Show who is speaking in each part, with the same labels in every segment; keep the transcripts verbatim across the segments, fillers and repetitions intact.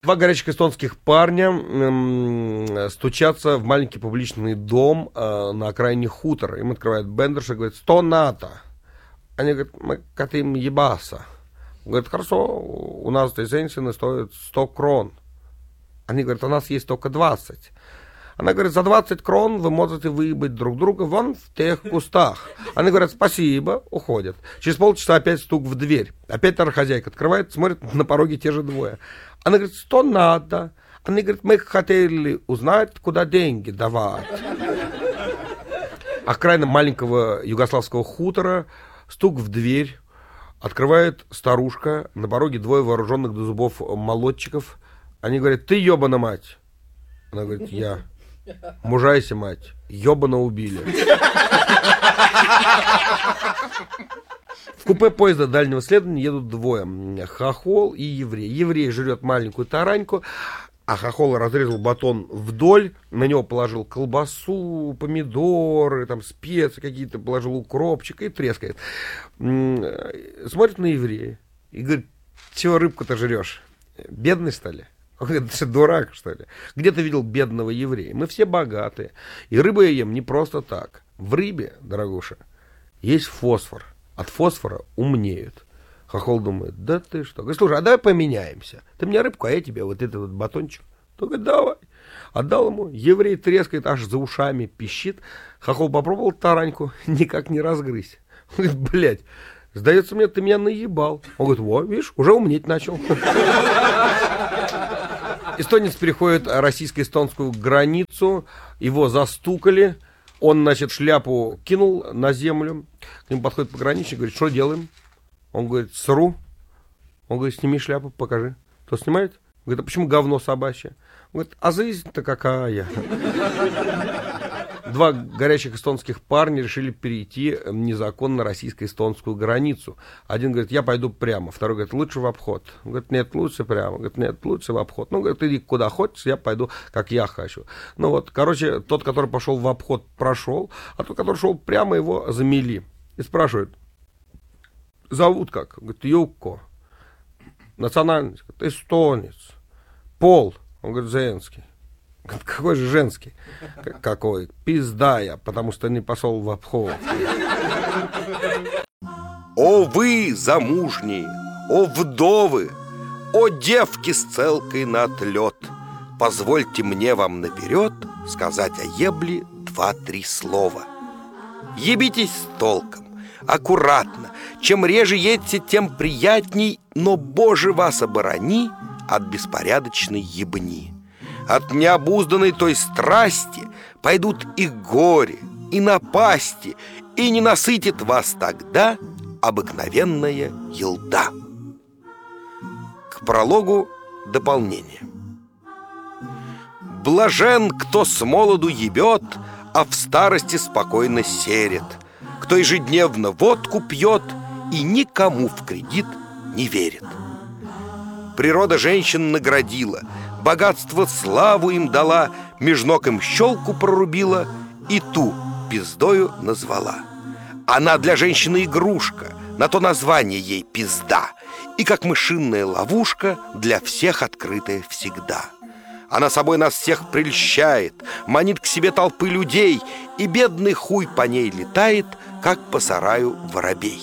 Speaker 1: Два горячих эстонских парня м, стучатся в маленький публичный дом э, на окраине хутора. Им открывает бендерша и говорит: «Сто ната». Они говорят: «Мы хотим ебаться». Он говорит: «Хорошо, у нас эти женщины стоят сто крон». Они говорят: «У нас есть только двадцать». Она говорит: «За двадцать крон вы можете выебать друг друга вон в тех кустах». Они говорят: «Спасибо», уходят. Через полчаса опять стук в дверь. Опять та хозяйка открывает, смотрит, на пороге те же двое. Она говорит: «Что надо?» Они говорят: «Мы хотели узнать, куда деньги давать». Окраина маленького югославского хутора, стук в дверь. Открывает старушка, на пороге двое вооруженных до зубов молодчиков. Они говорят: «Ты ебана мать». Она говорит: «Я». «Мужайся, мать, ебано убили». В купе поезда дальнего следования едут двое: хохол и еврей. Еврей жрет маленькую тараньку, а хохол разрезал батон вдоль, на него положил колбасу, помидоры, там специи какие-то, положил укропчик и трескает. Смотрит на еврея и говорит: «Чего рыбку-то жрешь? Бедный, что ли?» Он говорит: «Ты дурак, что ли? Где ты видел бедного еврея? Мы все богатые. И рыбу я ем не просто так. В рыбе, дорогуша, есть фосфор. От фосфора умнеют». Хохол думает: «Да ты что? Говорит: «Слушай, а давай поменяемся. Ты мне рыбку, а я тебе вот этот вот батончик». Он говорит: «Давай». Отдал ему. Еврей трескает, аж за ушами пищит. Хохол попробовал тараньку, никак не разгрызть. Он говорит: «Блядь, сдается мне, ты меня наебал». Он говорит: «Во, видишь, уже умнеть начал». Эстонец переходит российско-эстонскую границу, его застукали, он, значит, шляпу кинул на землю, к нему подходит пограничник, говорит: «Что делаем?» Он говорит: «Сру». Он говорит: «Сними шляпу, покажи». Кто снимает? Он говорит: «А почему говно собачье?» Он говорит: «А жизнь-то какая?» Два горячих эстонских парня решили перейти незаконно российско-эстонскую границу. Один говорит: «Я пойду прямо». Второй говорит: «Лучше в обход». Он говорит: «Нет, лучше прямо». Он говорит: «Нет, лучше в обход». Ну, говорит: «Иди куда хочешь, я пойду, как я хочу». Ну вот, короче, тот, который пошел в обход, прошел, а тот, который шел прямо, его замели. И спрашивают: «Зовут как?» Он говорит: «Юкко». Национальность? Говорит: «Эстонец». Пол? Он говорит: «Женский». Какой же женский? Какой? Пизда я, потому что не пошел в обход.
Speaker 2: О вы, замужние, о вдовы, о девки с целкой на отлет, позвольте мне вам наперед сказать о ебле два-три слова. Ебитесь с толком, аккуратно. Чем реже едьте, тем приятней, но, Боже, вас оборони от беспорядочной ебни. От необузданной той страсти пойдут и горе, и напасти, и не насытит вас тогда обыкновенная елда. К прологу дополнение. Блажен, кто с молоду ебет, а в старости спокойно серет, кто ежедневно водку пьет и никому в кредит не верит. Природа женщин наградила, богатство славу им дала, меж ног им щелку прорубила и ту пиздою назвала. Она для женщины игрушка, на то название ей пизда, и как мышиная ловушка для всех открытая всегда. Она собой нас всех прельщает, манит к себе толпы людей, и бедный хуй по ней летает, как по сараю воробей.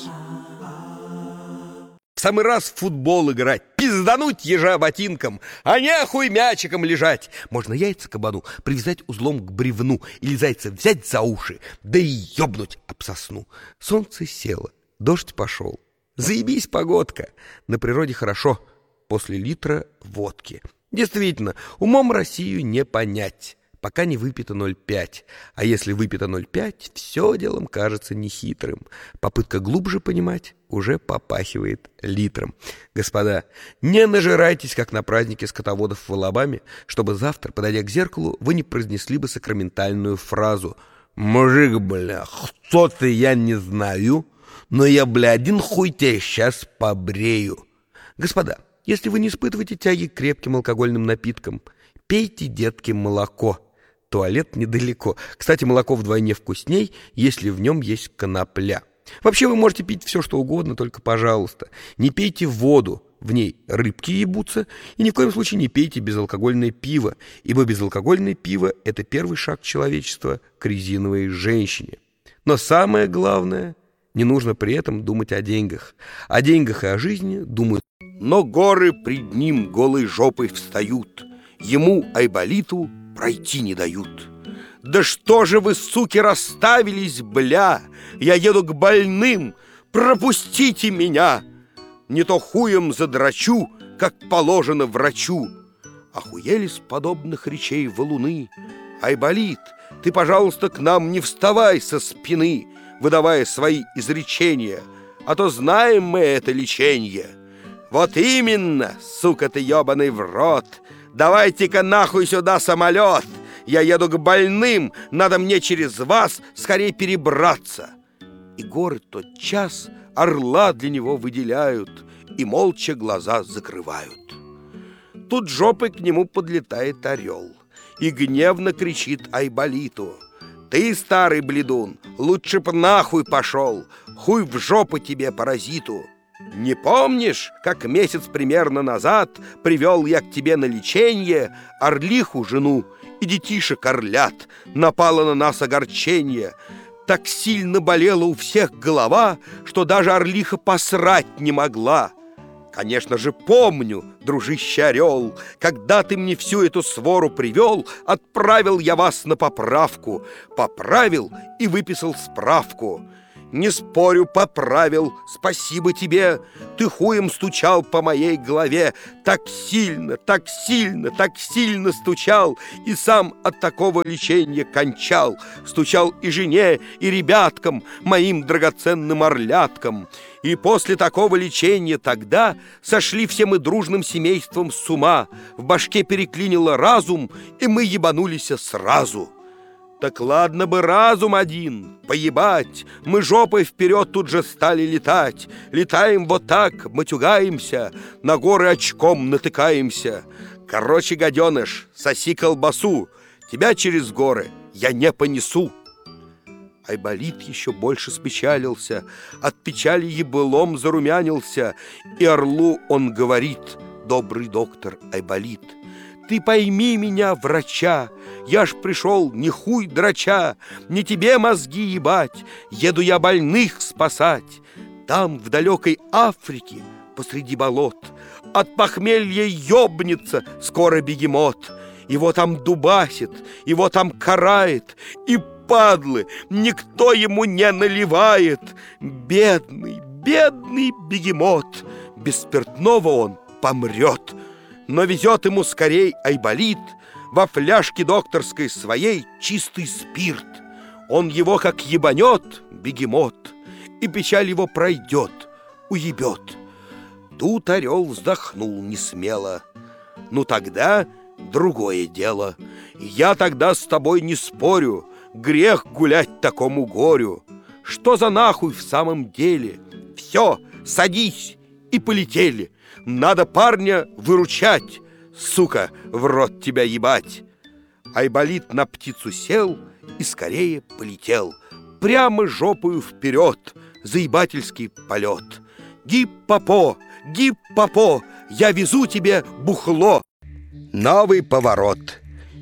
Speaker 2: В самый раз в футбол играть, пиздануть ежа ботинком, а нехуй мячиком лежать. Можно яйца кабану привязать узлом к бревну или зайца взять за уши, да и ёбнуть об сосну. Солнце село, дождь пошел. Заебись, погодка. На природе хорошо после литра водки. Действительно, умом Россию не понять, пока не выпито ноль пять. А если выпито ноль пять, все делом кажется нехитрым. Попытка глубже понимать уже попахивает литром. Господа, не нажирайтесь, как на празднике скотоводов в Алабаме, чтобы завтра, подойдя к зеркалу, вы не произнесли бы сакраментальную фразу: «Мужик, бля, кто ты, я не знаю, но я, бля, один хуй тебя сейчас побрею». Господа, если вы не испытываете тяги к крепким алкогольным напиткам, пейте, детки, молоко. Туалет недалеко. Кстати, молоко вдвойне вкусней, если в нем есть конопля. Вообще вы можете пить все, что угодно, только, пожалуйста, не пейте воду. в ней рыбки ебутся, и ни в коем случае не пейте безалкогольное пиво, ибо безалкогольное пиво – это первый шаг человечества к резиновой женщине. Но самое главное, не нужно при этом думать о деньгах. О деньгах и о жизни думают.
Speaker 3: Но горы пред ним голой жопой встают, ему, Айболиту, пройти не дают. Да что же вы, суки, расставились, бля? Я еду к больным, пропустите меня! Не то хуем задрачу, как положено врачу. Охуели с подобных речей валуны. Айболит, ты, пожалуйста, к нам не вставай со спины, выдавая свои изречения, а то знаем мы это леченье. Вот именно, сука ты ебаный в рот. Давайте-ка нахуй сюда самолет. Я еду к больным, надо мне через вас скорее перебраться. И горы тотчас орла для него выделяют и молча глаза закрывают. Тут жопой к нему подлетает орел и гневно кричит Айболиту: ты, старый бледун, лучше б нахуй пошел, хуй в жопу тебе, паразиту. Не помнишь, как месяц примерно назад привел я к тебе на леченье орлиху жену и детишек орлят? Напало на нас огорчение. Так сильно болела у всех голова, что даже орлиха посрать не могла. Конечно же, помню, дружище орел, когда ты мне всю эту свору привел, отправил я вас на поправку. Поправил и выписал справку. Не спорю, поправил, спасибо тебе. Ты хуем стучал по моей голове. Так сильно, так сильно, так сильно стучал, и сам от такого лечения кончал. Стучал и жене, и ребяткам, моим драгоценным орляткам. И после такого лечения тогда сошли все мы дружным семейством с ума. В башке переклинило разум, и мы ебанулись сразу. Так ладно бы разум один, поебать, мы жопой вперед тут же стали летать. Летаем вот так, матюгаемся, на горы очком натыкаемся. Короче, гаденыш, соси колбасу, тебя через горы я не понесу. Айболит еще больше спечалился, от печали ебылом зарумянился, и орлу он говорит: добрый доктор Айболит, ты пойми меня, врача, я ж пришел не хуй драча, не тебе мозги ебать, еду я больных спасать. Там, в далекой Африке, посреди болот, от похмелья ёбнется скоро бегемот. Его там дубасит, его там карает, и падлы никто ему не наливает. Бедный, бедный бегемот, без спиртного он помрет. Но везет ему скорей Айболит во фляжке докторской своей чистый спирт. Он его как ебанет, бегемот, и печаль его пройдет, уебет. Тут орел вздохнул несмело. Ну тогда другое дело. Я тогда с тобой не спорю, грех гулять такому горю. Что за нахуй в самом деле? Все, садись, и полетели. Надо парня выручать, сука, в рот тебя ебать. Айболит на птицу сел и скорее полетел, прямо жопою вперед, заебательский полет. Гип-попо, гип-попо, я везу тебе бухло. Новый поворот.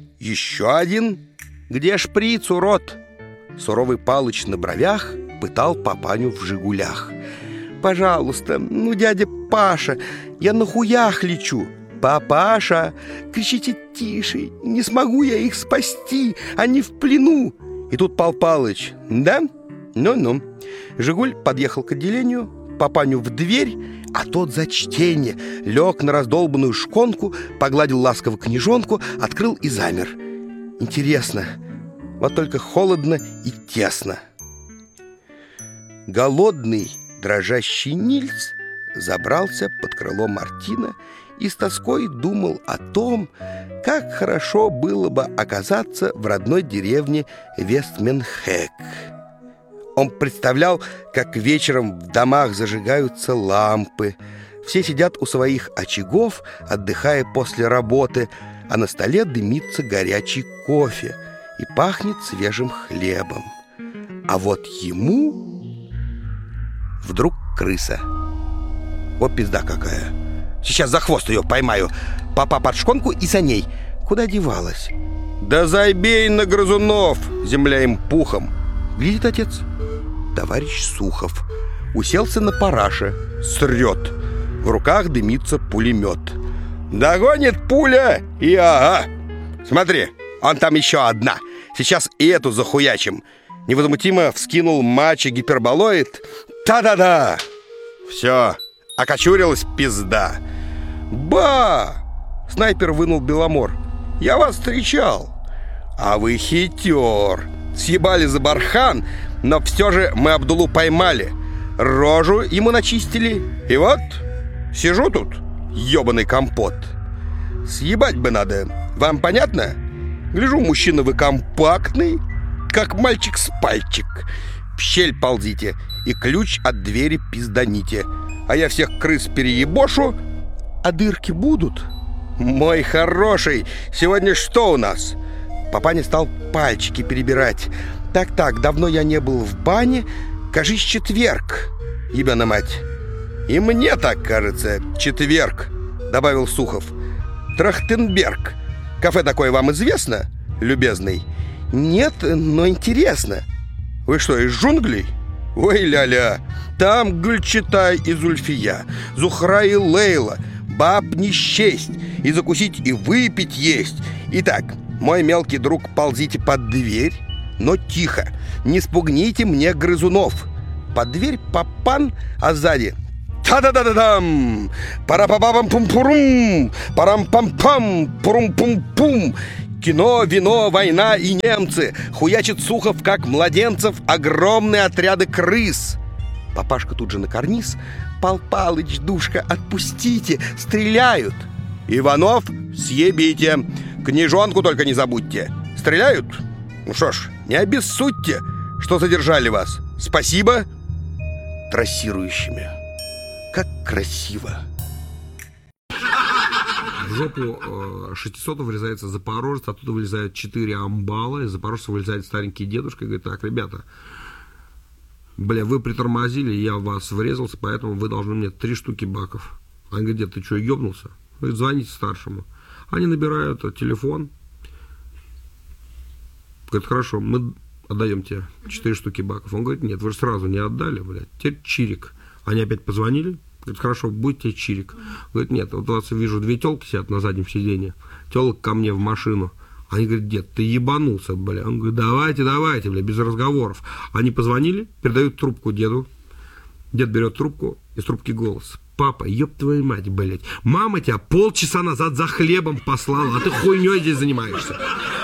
Speaker 3: Еще один. Где шприц, урод? Суровый Палыч на бровях пытал папаню в «Жигулях». Пожалуйста, ну, дядя Паша, я на хуях лечу. Папаша, кричите тише, не смогу я их спасти, они в плену. И тут Пал Палыч: да? Ну-ну. «Жигуль» подъехал к отделению, папаню в дверь, а тот за чтение лег на раздолбанную шконку, погладил ласково книжонку, открыл и замер. Интересно, вот только холодно и тесно. Голодный, дрожащий Нильс забрался под крыло Мартина и с тоской думал о том, как хорошо было бы оказаться в родной деревне Вестменхэк. Он представлял, как вечером в домах зажигаются лампы, все сидят у своих очагов, отдыхая после работы, а на столе дымится горячий кофе и пахнет свежим хлебом. А вот ему вдруг крыса. Вот пизда какая. Сейчас за хвост ее поймаю. Папа под шконку и за ней. Куда девалась? Да забей на грызунов, земля им пухом. Глядит отец. Товарищ Сухов уселся на параше, срет. В руках дымится пулемет. Догонит пуля и ага. Смотри, он там еще одна. Сейчас и эту захуячим. Невозмутимо вскинул мачо гиперболоид. Та-да-да. Все, окочурилась пизда. Ба! Снайпер вынул Беломор. Я вас встречал. А вы хитер. Съебали за бархан, но все же мы Абдулу поймали. Рожу ему начистили. И вот, сижу тут, ебаный компот. Съебать бы надо. Вам понятно? Гляжу, мужчина вы компактный, как мальчик с пальчик. В щель ползите и ключ от двери пизданите. А я всех крыс переебошу, а дырки будут. Мой хороший, сегодня что у нас? Папаня стал пальчики перебирать. Так-так, давно я не был в бане. Кажись, четверг, ебена мать. И мне так кажется, четверг, добавил Сухов. Трахтенберг. Кафе такое вам известно, любезный? Нет, но интересно. Вы что, из джунглей? Ой, ля-ля. Там Гюльчатай и Зульфия, Зухра и Лейла. Баб не счесть. И закусить, и выпить есть. Итак, мой мелкий друг, ползите под дверь, но тихо. Не спугните мне грызунов. Под дверь папан, а сзади та-да-да-да-дам! Пара-па-па-пам-пум-пурум! Парам-пам-пам! Пурум-пум-пум! Кино, вино, война и немцы. Хуячит Сухов, как младенцев, огромные отряды крыс. Папашка тут же на карниз. Пал Палыч, душка, отпустите, стреляют. Иванов, съебите. Книжонку только не забудьте. Стреляют? Ну что ж, не обессудьте, что задержали вас. Спасибо. Трассирующими. Как красиво.
Speaker 1: В жопу шестисотого врезается запорожец, оттуда вылезают четыре амбала, из запорожца вылезает старенький дедушка и говорит: так, ребята, бля, вы притормозили, я в вас врезался, поэтому вы должны мне три штуки баков. Он говорит: дед, ты что, ебнулся? Говорит: звоните старшему. Они набирают телефон. Говорит: хорошо, мы отдаем тебе четыре штуки баков. Он говорит: нет, вы же сразу не отдали, блядь, теперь чирик. Они опять позвонили. Говорит: хорошо, будет тебе чирик. Говорит: нет, вот у вас вижу, две телки сидят на заднем сиденье. Телок ко мне в машину. Они говорят: дед, ты ебанулся, бля. Он говорит: давайте, давайте, бля, без разговоров. Они позвонили, передают трубку деду. Дед берет трубку, из трубки голос: папа, еб твою мать, блядь, мама тебя полчаса назад за хлебом послала, а ты хуйней здесь занимаешься.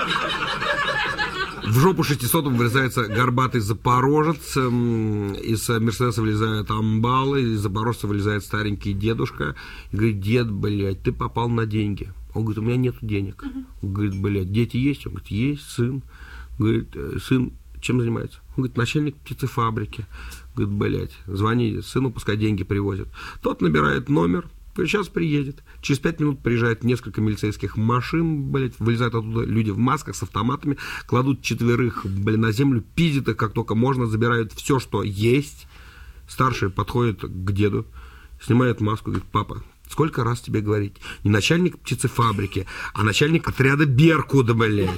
Speaker 1: В жопу шестисотому врезается горбатый запорожец, из Мерседеса вылезают амбалы, из запорожца вылезает старенький дедушка и говорит: дед, блядь, ты попал на деньги. Он говорит: у меня нету денег. Он говорит: блядь, дети есть? Он говорит: есть, сын. Говорит: сын чем занимается? Он говорит: начальник птицефабрики. Говорит: блядь, звони сыну, пускай деньги привозят. Тот набирает номер. Сейчас приедет. Через пять минут приезжает несколько милицейских машин, блядь, вылезают оттуда люди в масках с автоматами, кладут четверых, блядь, на землю, пиздят их как только можно, забирают все, что есть. Старший подходит к деду, снимает маску, говорит: папа, сколько раз тебе говорить? Не начальник птицефабрики, а начальник отряда Беркуда, блядь.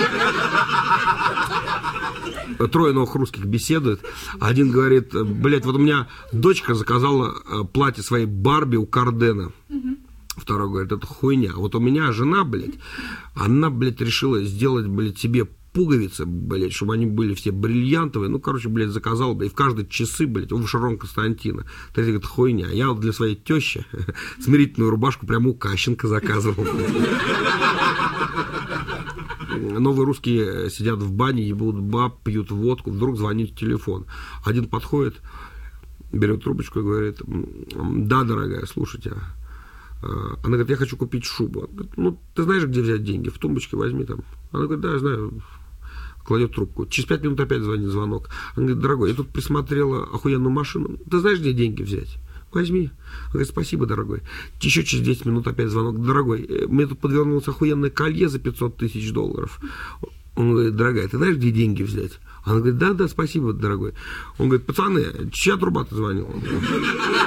Speaker 1: Трое новых русских беседуют. Один говорит: блядь, вот у меня дочка заказала платье своей Барби у Кардена. Второй говорит: это хуйня. Вот у меня жена, блядь, она, блядь, решила сделать, блядь, себе пуговицы, блядь, чтобы они были все бриллиантовые. Ну, короче, блядь, заказала, блядь, в каждой часы, блядь, у Шарон Константина. Третий говорит: хуйня. Я вот для своей тещи смирительную рубашку прямо у Кащенко заказывал. Новые русские сидят в бане, ебут баб, пьют водку, вдруг звонит телефон. Один подходит, берет трубочку и говорит: да, дорогая, слушайте. Она говорит: я хочу купить шубу. Он говорит: ну, ты знаешь, где взять деньги? В тумбочке возьми там. Она говорит: да, я знаю. Кладет трубку. Через пять минут опять звонит звонок. Она говорит: дорогой, я тут присмотрела охуенную машину. Ты знаешь, где деньги взять? Возьми. Он говорит: спасибо, дорогой. Еще через десять минут опять звонок: дорогой, мне тут подвернулось охуенное колье за пятьсот тысяч долларов. Он говорит: дорогая, ты знаешь, где деньги взять? Она говорит: да, да, спасибо, дорогой. Он говорит: пацаны, чья труба ты звонил?